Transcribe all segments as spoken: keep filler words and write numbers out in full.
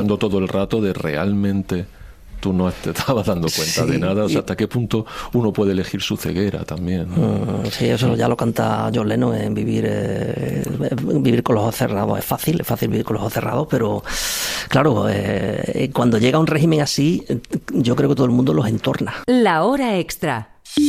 dudando todo el rato de realmente tú no te estabas dando cuenta sí, de nada, o sea, hasta qué punto uno puede elegir su ceguera también, ¿no? Sí, eso ya lo canta John Lennon en vivir eh, vivir con los ojos cerrados. Es fácil, es fácil vivir con los ojos cerrados, pero claro, eh, cuando llega un régimen así, yo creo que todo el mundo los entorna. La hora extra.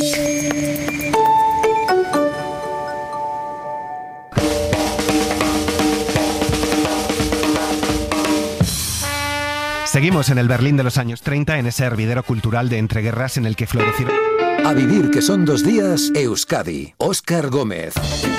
Seguimos en el Berlín de los años treinta, en ese hervidero cultural de entreguerras en el que florecieron... A vivir que son dos días, Euskadi. Óscar Gómez.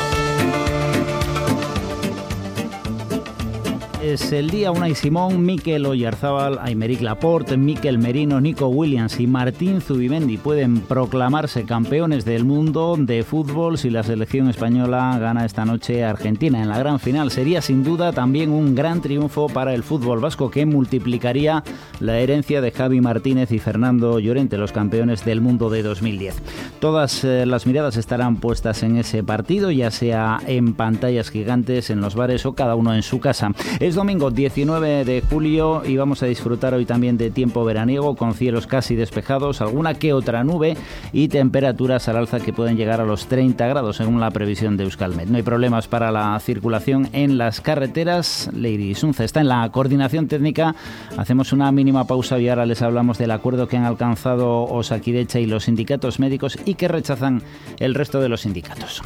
Es el día Unai Simón, Mikel Oyarzábal, Aymeric Laporte, Mikel Merino, Nico Williams y Martín Zubimendi pueden proclamarse campeones del mundo de fútbol si la selección española gana esta noche a Argentina en la gran final. Sería sin duda también un gran triunfo para el fútbol vasco que multiplicaría la herencia de Javi Martínez y Fernando Llorente, los campeones del mundo de dos mil diez. Todas eh, las miradas estarán puestas en ese partido, ya sea en pantallas gigantes, en los bares o cada uno en su casa. Es domingo diecinueve de julio y vamos a disfrutar hoy también de tiempo veraniego con cielos casi despejados, alguna que otra nube y temperaturas al alza que pueden llegar a los treinta grados según la previsión de Euskalmet. No hay problemas para la circulación en las carreteras. Lady Sunce está en la coordinación técnica. Hacemos una mínima pausa y ahora les hablamos del acuerdo que han alcanzado Osakidetza y los sindicatos médicos y que rechazan el resto de los sindicatos.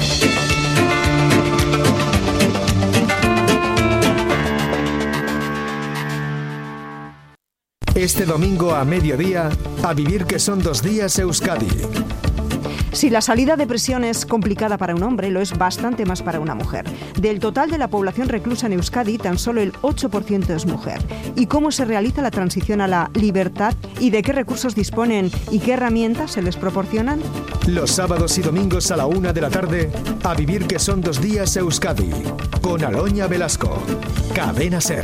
Este domingo a mediodía, a vivir que son dos días Euskadi. Si la salida de prisión es complicada para un hombre, lo es bastante más para una mujer. Del total de la población reclusa en Euskadi, tan solo el ocho por ciento es mujer. ¿Y cómo se realiza la transición a la libertad? ¿Y de qué recursos disponen? ¿Y qué herramientas se les proporcionan? Los sábados y domingos a la una de la tarde, a vivir que son dos días Euskadi. Con Aloña Velasco. Cadena SER.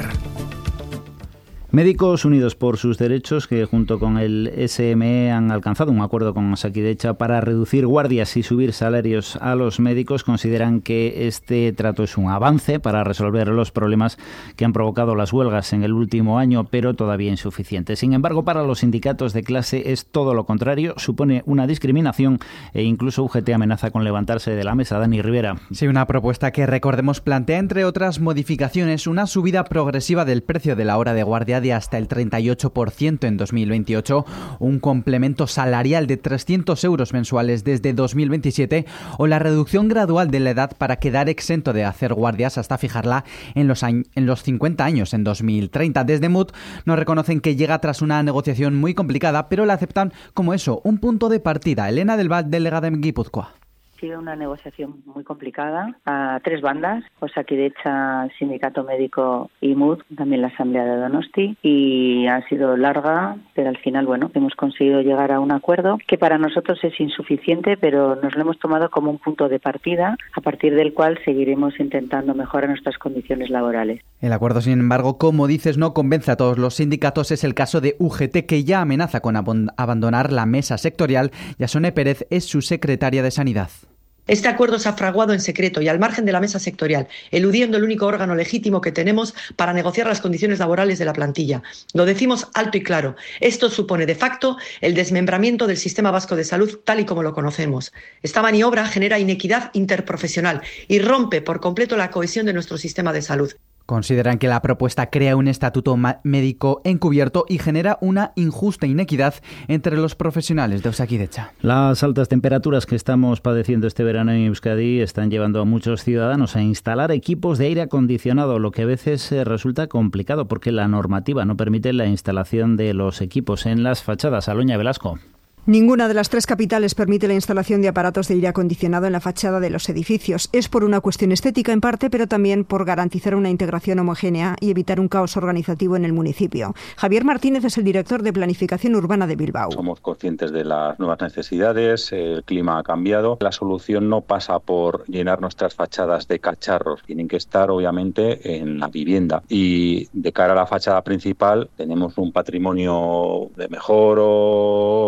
Médicos Unidos por sus Derechos, que junto con el S M E han alcanzado un acuerdo con Osakidetza para reducir guardias y subir salarios a los médicos, consideran que este trato es un avance para resolver los problemas que han provocado las huelgas en el último año, pero todavía insuficiente. Sin embargo, para los sindicatos de clase es todo lo contrario, supone una discriminación e incluso U G T amenaza con levantarse de la mesa. Dani Rivera. Sí, una propuesta que, recordemos, plantea, entre otras modificaciones, una subida progresiva del precio de la hora de guardia de hasta el treinta y ocho por ciento en dos mil veintiocho, un complemento salarial de trescientos euros mensuales desde dos mil veintisiete o la reducción gradual de la edad para quedar exento de hacer guardias hasta fijarla en los, añ- en los cincuenta años en dos mil treinta. Desde M U D nos reconocen que llega tras una negociación muy complicada, pero la aceptan como eso, un punto de partida. Elena del Val, delegada en Guipúzcoa. Ha sido una negociación muy complicada a tres bandas, Osakidetza, Sindicato Médico y M U D, también la Asamblea de Donosti, y ha sido larga, pero al final, bueno, hemos conseguido llegar a un acuerdo que para nosotros es insuficiente, pero nos lo hemos tomado como un punto de partida, a partir del cual seguiremos intentando mejorar nuestras condiciones laborales. El acuerdo, sin embargo, como dices, no convence a todos los sindicatos. Es el caso de U G T, que ya amenaza con ab- abandonar la mesa sectorial. Yasone Pérez es su secretaria de Sanidad. Este acuerdo se ha fraguado en secreto y al margen de la mesa sectorial, eludiendo el único órgano legítimo que tenemos para negociar las condiciones laborales de la plantilla. Lo decimos alto y claro. Esto supone de facto el desmembramiento del sistema vasco de salud tal y como lo conocemos. Esta maniobra genera inequidad interprofesional y rompe por completo la cohesión de nuestro sistema de salud. Consideran que la propuesta crea un estatuto médico encubierto y genera una injusta inequidad entre los profesionales de Osakidetza. Las altas temperaturas que estamos padeciendo este verano en Euskadi están llevando a muchos ciudadanos a instalar equipos de aire acondicionado, lo que a veces resulta complicado porque la normativa no permite la instalación de los equipos en las fachadas. Aloña Velasco. Ninguna de las tres capitales permite la instalación de aparatos de aire acondicionado en la fachada de los edificios. Es por una cuestión estética en parte, pero también por garantizar una integración homogénea y evitar un caos organizativo en el municipio. Javier Martínez es el director de Planificación Urbana de Bilbao. Somos conscientes de las nuevas necesidades, el clima ha cambiado. La solución no pasa por llenar nuestras fachadas de cacharros. Tienen que estar, obviamente, en la vivienda. Y de cara a la fachada principal, tenemos un patrimonio de mejor o peor calidad,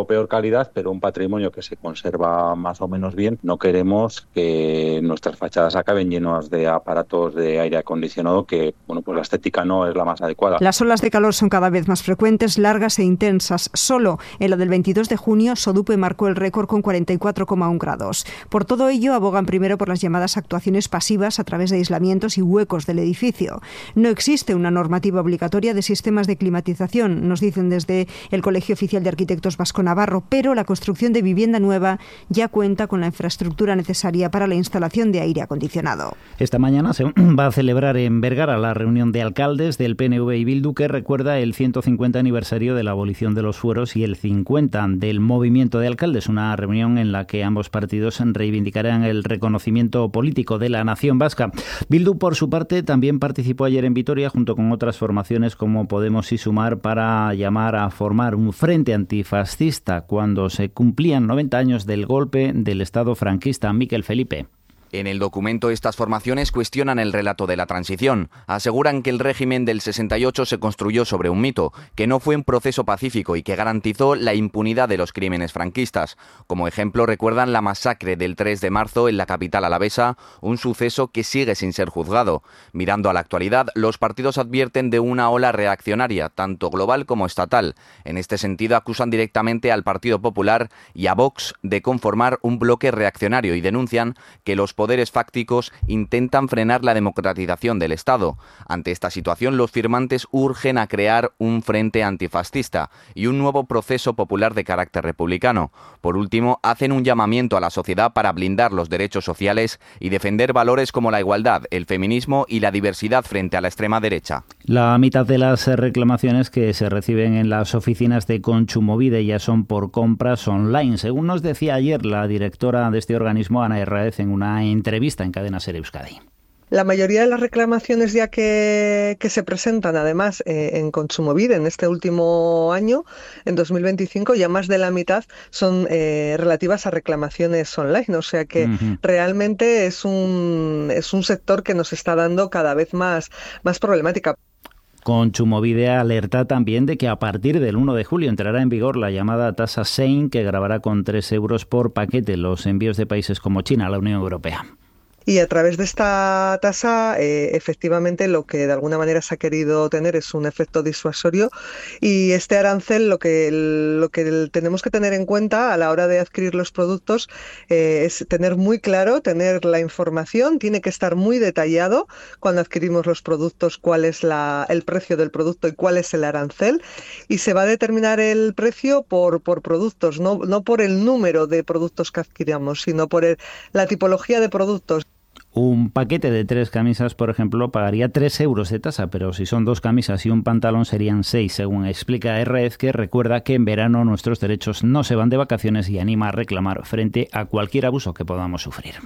calidad, pero un patrimonio que se conserva más o menos bien. No queremos que nuestras fachadas acaben llenas de aparatos de aire acondicionado, que bueno, pues la estética no es la más adecuada. Las olas de calor son cada vez más frecuentes, largas e intensas. Solo en la del veintidós de junio, Sodupe marcó el récord con cuarenta y cuatro coma uno grados. Por todo ello, abogan primero por las llamadas actuaciones pasivas a través de aislamientos y huecos del edificio. No existe una normativa obligatoria de sistemas de climatización, nos dicen desde el Colegio Oficial de Arquitectos Vasco-Navarro, pero la construcción de vivienda nueva ya cuenta con la infraestructura necesaria para la instalación de aire acondicionado. Esta mañana se va a celebrar en Vergara la reunión de alcaldes del P N V y Bildu, que recuerda el ciento cincuenta aniversario de la abolición de los fueros y el cincuenta del movimiento de alcaldes, una reunión en la que ambos partidos reivindicarán el reconocimiento político de la nación vasca. Bildu, por su parte, también participó ayer en Vitoria junto con otras formaciones como Podemos y Sumar para llamar a formar un frente antifascista cuando se cumplían noventa años del golpe del Estado franquista. Miquel Felipe. En el documento, estas formaciones cuestionan el relato de la transición. Aseguran que el régimen del sesenta y ocho se construyó sobre un mito, que no fue un proceso pacífico y que garantizó la impunidad de los crímenes franquistas. Como ejemplo, recuerdan la masacre del tres de marzo en la capital alavesa, un suceso que sigue sin ser juzgado. Mirando a la actualidad, los partidos advierten de una ola reaccionaria, tanto global como estatal. En este sentido, acusan directamente al Partido Popular y a Vox de conformar un bloque reaccionario y denuncian que los poderes fácticos intentan frenar la democratización del Estado. Ante esta situación, los firmantes urgen a crear un frente antifascista y un nuevo proceso popular de carácter republicano. Por último, hacen un llamamiento a la sociedad para blindar los derechos sociales y defender valores como la igualdad, el feminismo y la diversidad frente a la extrema derecha. La mitad de las reclamaciones que se reciben en las oficinas de Kontsumobide ya son por compras online, según nos decía ayer la directora de este organismo, Ana Herráez, en una entrevista en Cadena SER Euskadi. La mayoría de las reclamaciones ya que, que se presentan, además, eh, en Kontsumobide en este último año, en dos mil veinticinco, ya más de la mitad son eh, relativas a reclamaciones online. O sea que uh-huh. realmente es un, es un sector que nos está dando cada vez más, más problemática. Kontsumobide alerta también de que a partir del uno de julio entrará en vigor la llamada tasa Sein, que gravará con tres euros por paquete los envíos de países como China a la Unión Europea. Y a través de esta tasa, eh, efectivamente, lo que de alguna manera se ha querido tener es un efecto disuasorio, y este arancel, lo que lo que tenemos que tener en cuenta a la hora de adquirir los productos eh, es tener muy claro, tener la información, tiene que estar muy detallado cuando adquirimos los productos, cuál es la, el precio del producto y cuál es el arancel, y se va a determinar el precio por, por productos, no, no por el número de productos que adquiramos, sino por el, la tipología de productos. Un paquete de tres camisas, por ejemplo, pagaría tres euros de tasa, pero si son dos camisas y un pantalón serían seis, según explica R F, que recuerda que en verano nuestros derechos no se van de vacaciones y anima a reclamar frente a cualquier abuso que podamos sufrir.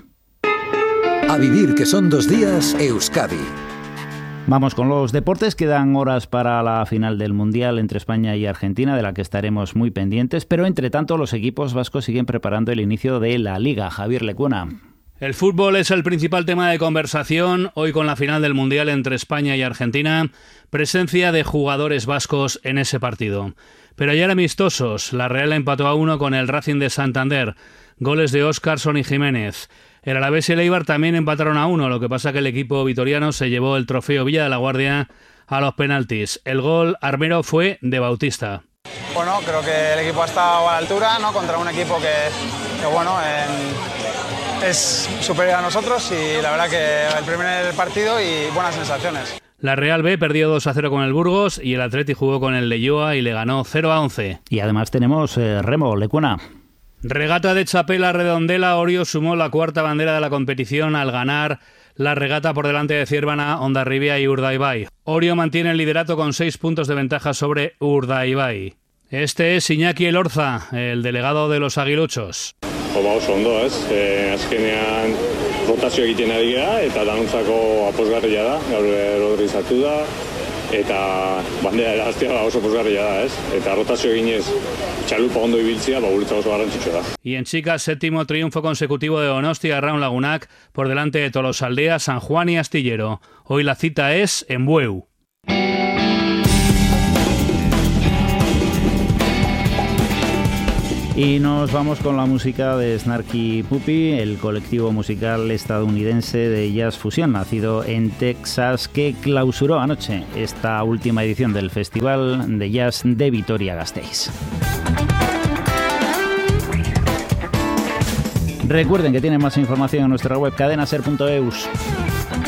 A vivir que son dos días, Euskadi. Vamos con los deportes. Quedan horas para la final del Mundial entre España y Argentina, de la que estaremos muy pendientes, pero entre tanto los equipos vascos siguen preparando el inicio de la Liga. Javier Lecuna. El fútbol es el principal tema de conversación hoy con la final del Mundial entre España y Argentina, presencia de jugadores vascos en ese partido. Pero ayer amistosos, la Real empató a uno con el Racing de Santander, goles de Óscarson y Jiménez. El Alavés y el Eibar también empataron a uno, lo que pasa que el equipo vitoriano se llevó el trofeo Villa de la Guardia a los penaltis. El gol armero fue de Bautista. Bueno, creo que el equipo ha estado a la altura, ¿no? Contra un equipo que, que bueno, en... es superior a nosotros, y la verdad que el primer partido y buenas sensaciones. La Real B perdió dos a cero con el Burgos y el Atleti jugó con el Leioa y le ganó cero a once. Y además tenemos eh, remo, Lecuna. Regata de Chapela Redondela. Orio sumó la cuarta bandera de la competición al ganar la regata por delante de Ciervana, Hondarribia y Urdaibai. Orio mantiene el liderato con seis puntos de ventaja sobre Urdaibai. Este es Iñaki Elorza, el delegado de los aguiluchos. Oba oso ondo, ez? E, azkenean rotazio egiten ari gara, eta danontzako aposgarria da, gaur errodorizatu da, eta bandera eraztea oso aposgarria da, ez? Eta rotazio eginez txalupa ondo ibiltzea, ba, guretzako oso garrantzitsua da. Y en chicas, séptimo triunfo consecutivo de Donostia, Arraun Lagunak, por delante de Tolosaldea, San Juan y Astillero. Hoy la cita es en Bueu. Y nos vamos con la música de Snarky Puppy, el colectivo musical estadounidense de jazz fusión, nacido en Texas, que clausuró anoche esta última edición del Festival de Jazz de Vitoria-Gasteiz. Recuerden que tienen más información en nuestra web cadena ser punto eus.